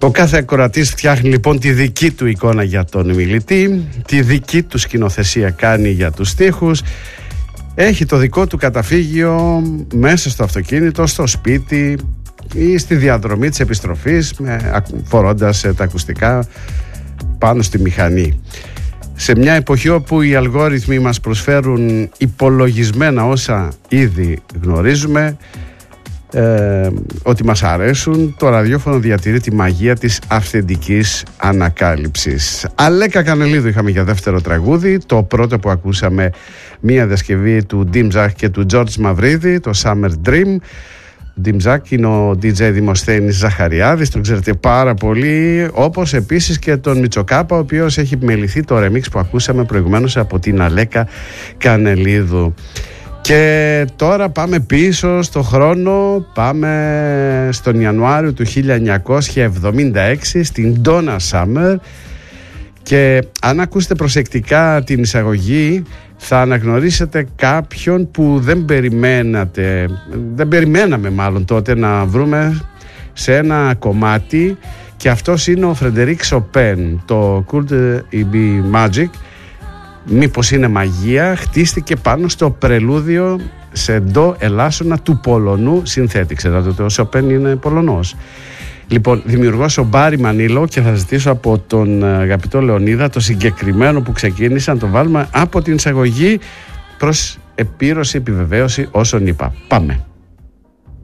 Ο κάθε ακροατής φτιάχνει λοιπόν τη δική του εικόνα για τον μιλητή, τη δική του σκηνοθεσία κάνει για τους στίχους, έχει το δικό του καταφύγιο μέσα στο αυτοκίνητο, στο σπίτι ή στη διαδρομή της επιστροφής, φορώντας τα ακουστικά πάνω στη μηχανή. Σε μια εποχή όπου οι αλγόριθμοι μας προσφέρουν υπολογισμένα όσα ήδη γνωρίζουμε, ότι μας αρέσουν, το ραδιόφωνο διατηρεί τη μαγεία της αυθεντικής ανακάλυψης. Αλέκα Κανελίδου είχαμε για δεύτερο τραγούδι. Το πρώτο που ακούσαμε, μία διασκευή του Dimzak και του George Μαυρίδη, το Summer Dream. Dimzak είναι ο DJ Δημοσθένης Ζαχαριάδης, τον ξέρετε πάρα πολύ, όπως επίσης και τον Μητσοκάπα, ο οποίος έχει επιμεληθεί το remix που ακούσαμε προηγουμένως από την Αλέκα Κανελίδου. Και τώρα πάμε πίσω στο χρόνο, πάμε στον Ιανουάριο του 1976 στην Donna Summer, και αν ακούσετε προσεκτικά την εισαγωγή θα αναγνωρίσετε κάποιον που δεν περιμέναμε μάλλον τότε να βρούμε σε ένα κομμάτι, και αυτός είναι ο Φρεντερίκ Σοπέν. Το Could It Be Magic, μήπως είναι μαγεία, χτίστηκε πάνω στο πρελούδιο σε ντο ελάσσονα του Πολωνού συνθέτη. Ξέρετε ότι ο Σοπέν είναι Πολωνός. Λοιπόν, δημιουργός ο Μπάρι Μανίλο, και θα ζητήσω από τον αγαπητό Λεωνίδα το συγκεκριμένο που ξεκίνησα να το βάλουμε από την εισαγωγή προς επίρρωση, επιβεβαίωση όσων είπα. Πάμε.